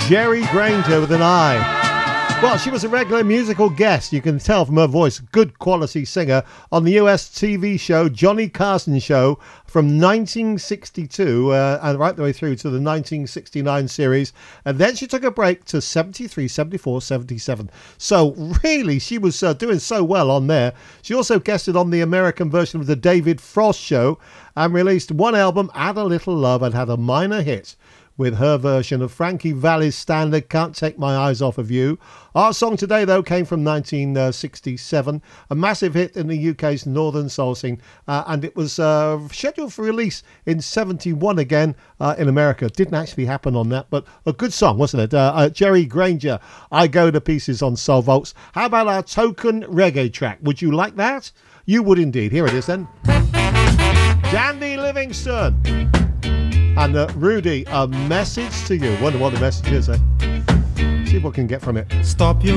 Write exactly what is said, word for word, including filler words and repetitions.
Jerry Granger with an I. Well, she was a regular musical guest, you can tell from her voice, good quality singer, on the U S T V show Johnny Carson Show from nineteen sixty-two uh, and right the way through to the nineteen sixty-nine series. And then she took a break to seventy-three, seventy-four, seventy-seven. So really, she was uh, doing so well on there. She also guested on the American version of the David Frost Show and released one album, Add a Little Love, and had a minor hit with her version of Frankie Valli's standard Can't Take My Eyes Off of You. Our song today, though, came from nineteen sixty-seven, a massive hit in the U K's northern soul scene, uh, and it was uh, scheduled for release in seventy-one again uh, in America. It didn't actually happen on that, but a good song, wasn't it? Uh, uh, Jerry Granger, I Go to Pieces on Soul Vaults. How about our token reggae track? Would you like that? You would indeed. Here it is then. Dandy Livingston. And uh, Rudy, a message to you. Wonder what the message is, eh? See what we can get from it. Stop your